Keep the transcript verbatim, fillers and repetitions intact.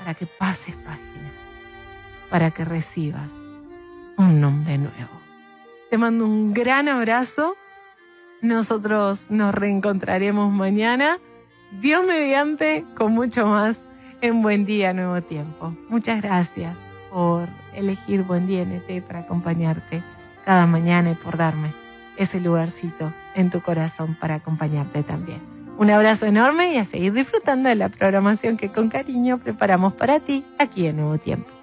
para que pases página, para que recibas un nombre nuevo. Te mando un gran abrazo. Nosotros nos reencontraremos mañana, Dios mediante, con mucho más en Buen Día, Nuevo Tiempo. Muchas gracias por elegir Buen Día N T para acompañarte cada mañana y por darme ese lugarcito en tu corazón para acompañarte también. Un abrazo enorme y a seguir disfrutando de la programación que con cariño preparamos para ti aquí en Nuevo Tiempo.